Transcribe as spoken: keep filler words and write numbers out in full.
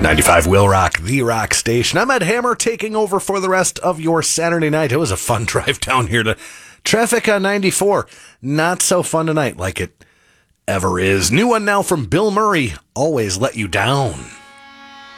ninety-five Will Rock, the rock station. I'm Ed Hammer taking over for the rest of your Saturday night. It was a fun drive down here to traffic on ninety-four. Not so fun tonight like it ever is. New one now from Bill Murray, Always Let You Down.